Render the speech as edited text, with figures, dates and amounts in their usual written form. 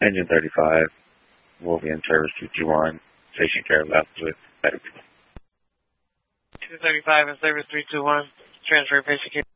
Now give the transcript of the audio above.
Engine 35, Wolvian Service 221, station care left with medical. 235 and Service 321, transfer patient care.